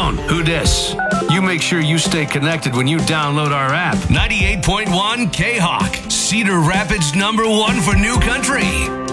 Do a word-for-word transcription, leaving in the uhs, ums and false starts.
phone. Who dis? You make sure you stay connected when you download our app. ninety-eight point one K-Hawk, Cedar Rapids number one for new country.